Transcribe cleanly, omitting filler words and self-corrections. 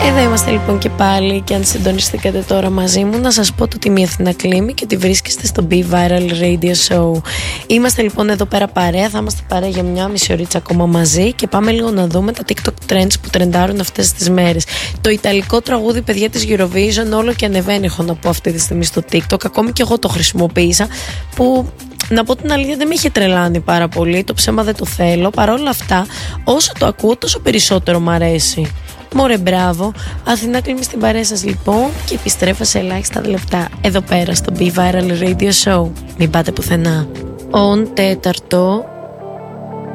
Εδώ είμαστε λοιπόν και πάλι, και αν συντονιστήκατε τώρα μαζί μου, να σας πω ότι είμαι η Αθηνά Κλίμη και ότι βρίσκεστε στο Be Viral Radio Show. Είμαστε λοιπόν εδώ πέρα παρέα, θα είμαστε παρέα για μια μισή ωρίτσα ακόμα μαζί και πάμε λίγο να δούμε τα TikTok trends που τρεντάρουν αυτές τις μέρες. Το ιταλικό τραγούδι, παιδιά, της Eurovision όλο και ανεβαίνει, έχω να πω, αυτή τη στιγμή στο TikTok. Ακόμη και εγώ το χρησιμοποίησα, που να πω την αλήθεια δεν με είχε τρελάνει πάρα πολύ, το ψέμα δεν το θέλω. Παρ' όλα αυτά, όσο το ακούω τόσο περισσότερο μ' αρέσει. Μωρέ, μπράβο. Αθηνά Κλίμη στην παρέα σας λοιπόν, και επιστρέφω σε ελάχιστα λεπτά εδώ πέρα στο Be Viral Radio Show. Μην πάτε πουθενά. On τέταρτο,